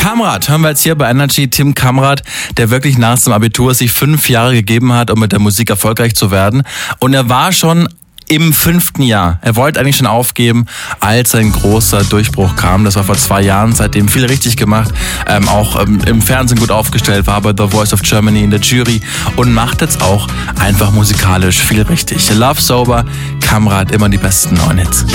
Kamrat hören wir jetzt hier bei Energy. Tim Kamrat, der wirklich nach dem Abitur sich 5 Jahre gegeben hat, um mit der Musik erfolgreich zu werden. Und er war schon im 5. Jahr. Er wollte eigentlich schon aufgeben, als ein großer Durchbruch kam. Das war vor 2 Jahren, seitdem viel richtig gemacht. Auch im Fernsehen gut aufgestellt, war bei The Voice of Germany in der Jury und macht jetzt auch einfach musikalisch viel richtig. Love Sober, Kamrat, immer die besten neuen Hits.